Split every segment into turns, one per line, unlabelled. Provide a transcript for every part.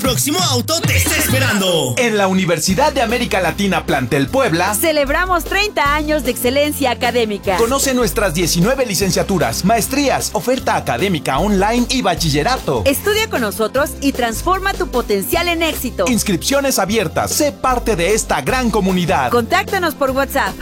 próximo auto te está esperando.
En la Universidad de América Latina Plantel Puebla
celebramos 30 años de excelencia académica.
Conoce nuestras 19 licenciaturas, maestrías, oferta académica online y bachillerato.
Estudia con nosotros y transforma tu potencial en éxito.
Inscripciones abiertas. Sé parte de esta gran comunidad.
Contáctanos por WhatsApp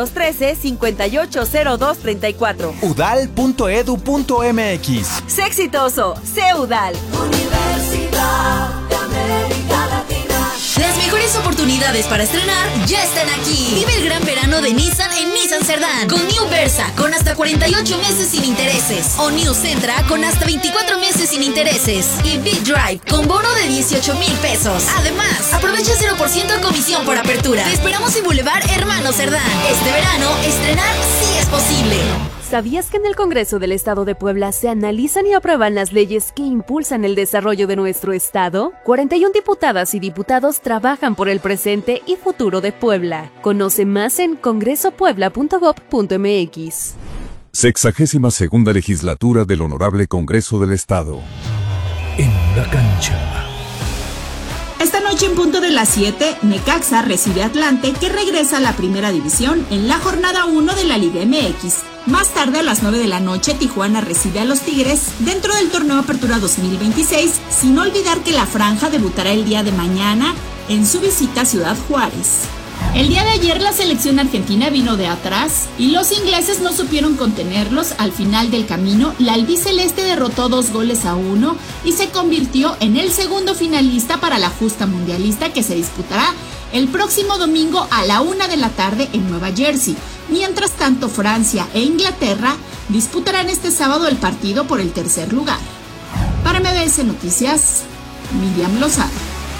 2213-580234.
udal.edu.mx.
Sé exitoso, sé UDAL.
Universidad de América Latina. Las mejores oportunidades para estrenar ya están aquí. Vive el gran verano de Nissan en Nissan Cerdán. Con New Versa con hasta 48 meses sin intereses. O New Sentra con hasta 24 meses sin intereses. Y Big Drive con bono de 18,000 pesos. Además, aprovecha 0% de comisión por apertura. Te esperamos en Boulevard Hermano Cerdán. Este verano, estrenar sí es posible.
¿Sabías que en el Congreso del Estado de Puebla se analizan y aprueban las leyes que impulsan el desarrollo de nuestro estado? 41 diputadas y diputados trabajan por el presente y futuro de Puebla. Conoce más en congresopuebla.gov.mx.
62ª Legislatura del Honorable Congreso del Estado.
En la cancha.
Esta noche en punto de las 7, Necaxa recibe a Atlante, que regresa a la primera división en la jornada 1 de la Liga MX. Más tarde, a las 9 de la noche, Tijuana recibe a los Tigres dentro del torneo Apertura 2026, sin olvidar que la franja debutará el día de mañana en su visita a Ciudad Juárez. El día de ayer la selección argentina vino de atrás y los ingleses no supieron contenerlos. Al final del camino, la albiceleste derrotó 2-1 y se convirtió en el segundo finalista para la justa mundialista, que se disputará el próximo domingo a la 1 de la tarde en Nueva Jersey. Mientras tanto, Francia e Inglaterra disputarán este sábado el partido por el tercer lugar. Para MBS Noticias, Miriam Lozada.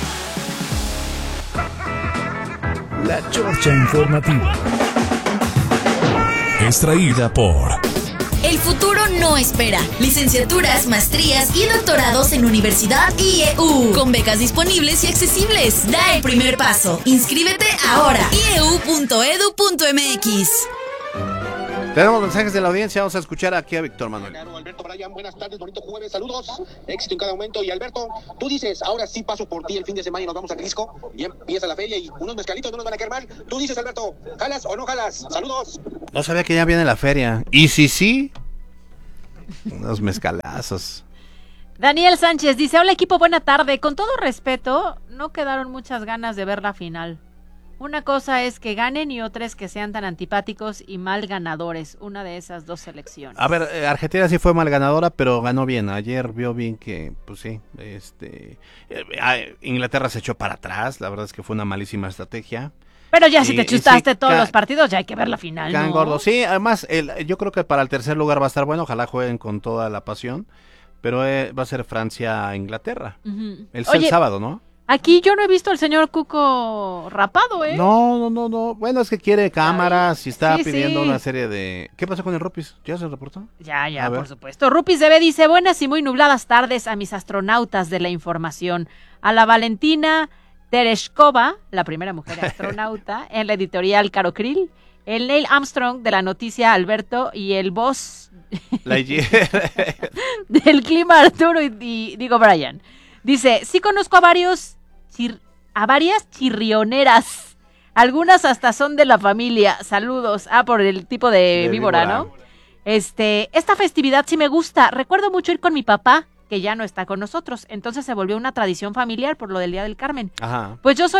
La Chorcha Informativa.
Extraída por...
El futuro no espera. Licenciaturas, maestrías y doctorados en Universidad IEU. Con becas disponibles y accesibles. Da el primer paso. Inscríbete ahora. ieu.edu.mx.
Tenemos mensajes de la audiencia, vamos a escuchar aquí a Víctor Manuel.
Alberto Bryan, buenas tardes, bonito jueves, saludos, éxito en cada momento. Y Alberto, tú dices, ahora sí paso por ti el fin de semana y nos vamos a Jalisco, y empieza la feria y unos mezcalitos no nos van a caer mal. Tú dices, Alberto, ¿jalas o no jalas? Saludos.
No sabía que ya viene la feria. Y sí, unos mezcalazos.
Daniel Sánchez dice, hola equipo, buena tarde. Con todo respeto, no quedaron muchas ganas de ver la final. Una cosa es que ganen y otra es que sean tan antipáticos y mal ganadores. Una de esas dos selecciones.
A ver, Argentina sí fue mal ganadora, pero ganó bien. Ayer vio bien que, pues sí, Inglaterra se echó para atrás. La verdad es que fue una malísima estrategia.
Pero ya si te chustaste todos los partidos, ya hay que ver la final, ¿no?
Gordo. Sí, además, yo creo que para el tercer lugar va a estar bueno. Ojalá jueguen con toda la pasión. Pero va a ser Francia-Inglaterra. El sábado, ¿no?
Aquí yo no he visto al señor Cuco rapado, ¿eh?
No. Bueno, es que quiere cámaras y está pidiendo una serie de... ¿Qué pasó con el Rupis? ¿Ya se reportó?
Ya, por supuesto. Rupis DB dice, buenas y muy nubladas tardes a mis astronautas de la información. A la Valentina Tereshkova, la primera mujer astronauta, en la editorial Caro Krill, el Neil Armstrong de la noticia Alberto y el boss del clima Arturo y digo Brian. Dice, sí conozco a varias chirrioneras, algunas hasta son de la familia, saludos, por el tipo de víbora, ¿no? Esta festividad sí me gusta, recuerdo mucho ir con mi papá, que ya no está con nosotros, entonces se volvió una tradición familiar por lo del Día del Carmen.
Ajá.
Pues yo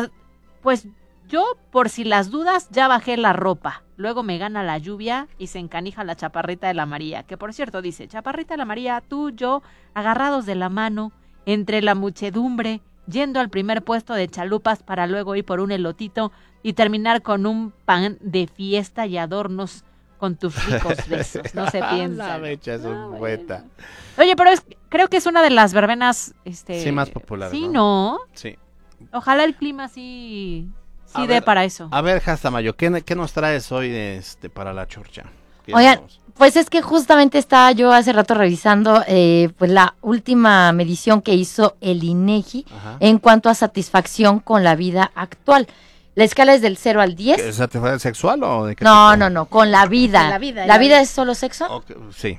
por si las dudas ya bajé la ropa, luego me gana la lluvia y se encanija la chaparrita de la María, que por cierto dice, chaparrita de la María, tú, yo, agarrados de la mano, entre la muchedumbre, yendo al primer puesto de chalupas para luego ir por un elotito y terminar con un pan de fiesta y adornos con tus ricos besos. No se piensa.
La mecha es un poeta.
Oye, pero creo que es una de las verbenas...
sí, más populares.
Sí, ¿no?
Sí.
Ojalá el clima sí dé para eso.
A ver, Hastamayo, ¿qué nos traes hoy para la chorcha?
Oigan, pues es que justamente estaba yo hace rato revisando pues la última medición que hizo el INEGI en cuanto a satisfacción con la vida actual. La escala es del 0 al 10.
¿Es satisfacción sexual o de qué
No,
tipo?
no, con la vida.
Con la vida,
¿La vida es solo sexo?
Okay, sí.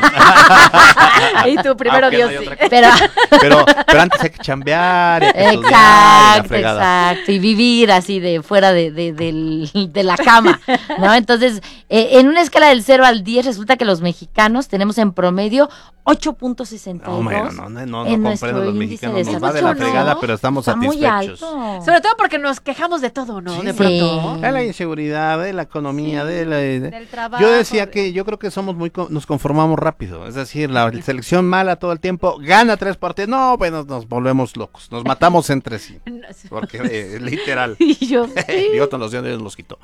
Y tú primero,
Okay,
Dios,
no hay
sí.
otra cosa. pero antes hay que chambear, hay que estudiar, y la fregada.
Exacto, y vivir así de fuera de la cama, ¿no? Entonces, en una escala del 0 al 10 resulta que los mexicanos tenemos en promedio 8.62.
No, bueno, no
en
comprendo
nuestro
los
índice
mexicanos,
de
nos va de la
satisfacción,
fregada,
¿no?
pero estamos
Está muy
satisfechos.
alto.
Sobre todo porque nos quejamos de todo, ¿no?
Sí.
De pronto.
De la inseguridad, de la economía,
del trabajo.
Yo decía que yo creo que somos nos conformamos rápido, es decir, la selección mala todo el tiempo, gana 3 partidos, no, bueno, nos volvemos locos, nos matamos entre sí, porque literal.
Y yo
Dios los quitó.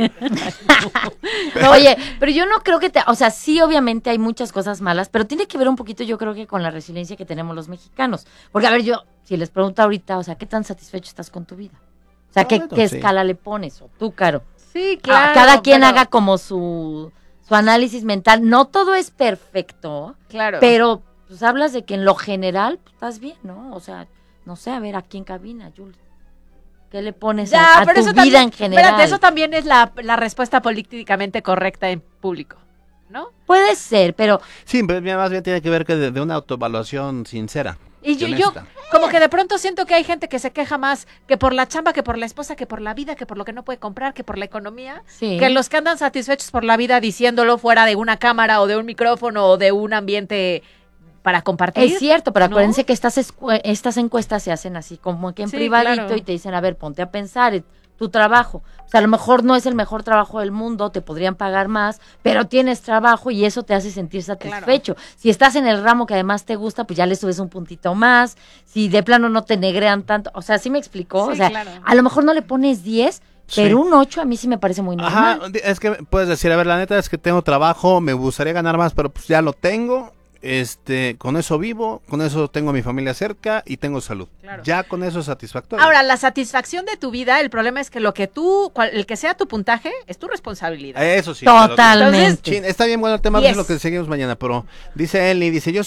Oye, pero yo no creo que o sea, sí, obviamente hay muchas cosas malas, pero tiene que ver un poquito, yo creo que con la resiliencia que tenemos los mexicanos. Porque, a ver, yo, si les pregunto ahorita, o sea, ¿qué tan satisfecho estás con tu vida? O sea, ¿qué escala le pones? O tú, Caro.
Sí, claro.
Cada quien haga como su análisis mental. No todo es perfecto.
Claro.
Pero, pues, hablas de que en lo general, pues, estás bien, ¿no? O sea, no sé, a ver, aquí en cabina, Jules. ¿Qué le pones a tu vida
también,
en general?
Espérate, eso también es la respuesta políticamente correcta en público, ¿no?
Puede ser, pero...
Sí, pero más bien tiene que ver que de una autoevaluación sincera.
Y yo como que de pronto siento que hay gente que se queja más que por la chamba, que por la esposa, que por la vida, que por lo que no puede comprar, que por la economía, que los que andan satisfechos por la vida diciéndolo fuera de una cámara o de un micrófono o de un ambiente para compartir.
Es cierto, pero
¿no?
acuérdense que estas encuestas se hacen así como que en privadito,
claro.
y te dicen, a ver, ponte a pensar tu trabajo. O sea, a lo mejor no es el mejor trabajo del mundo, te podrían pagar más, pero tienes trabajo y eso te hace sentir satisfecho. Claro. Si estás en el ramo que además te gusta, pues ya le subes un puntito más. Si de plano no te negrean tanto, o sea, ¿sí me explicó?
Sí,
o sea,
claro.
A lo mejor no le pones 10, pero un 8 a mí sí me parece muy normal.
Ajá, es que puedes decir, a ver, la neta es que tengo trabajo, me gustaría ganar más, pero pues ya lo tengo. Con eso vivo, con eso tengo a mi familia cerca y tengo salud. Claro. Ya con eso es satisfactorio.
Ahora, la satisfacción de tu vida, el problema es que el que sea tu puntaje, es tu responsabilidad.
Eso sí.
Totalmente.
Entonces, está bien bueno el tema, de lo que seguimos mañana, pero dice Eli, yo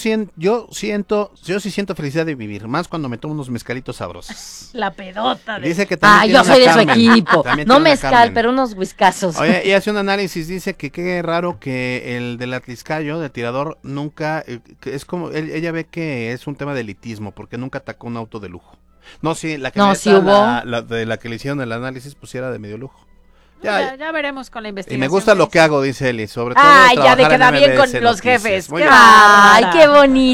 sí siento felicidad de vivir, más cuando me tomo unos mezcalitos sabrosos.
La pedota.
Dice que también
yo soy de su
Carmen.
equipo. No mezcal, pero unos whiskazos.
Oye, y hace un análisis, dice que qué raro que el del atliscayo, del tirador, nunca, que es como, ella ve que es un tema de elitismo, porque nunca atacó un auto de lujo. No, sí, la que la que le hicieron el análisis, pues era de medio lujo.
Ya veremos con la investigación.
Y me gusta lo que hago, dice Eli, sobre todo
ya de quedar bien con los jefes.
Muy bien.
Ay, qué bonito.